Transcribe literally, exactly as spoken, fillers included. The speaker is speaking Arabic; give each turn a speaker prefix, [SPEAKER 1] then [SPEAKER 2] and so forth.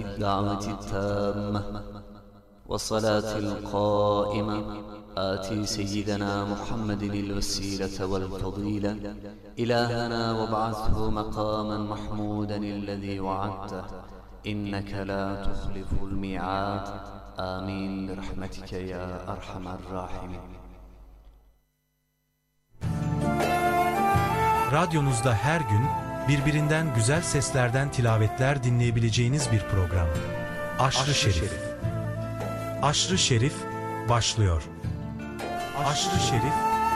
[SPEAKER 1] الدعوة التامة والصلاة القائمة آتي سيدنا محمد الوسيلة والفضيلة إلهنا وابعثه مقاما محمودا الذي وعدته إنك لا تخلف الميعاد آمين برحمتك يا أرحم الراحمين.
[SPEAKER 2] Radyonuzda her gün birbirinden güzel seslerden tilavetler dinleyebileceğiniz bir program. Aşrı Şerif. Aşrı Şerif başlıyor. Aşrı Şerif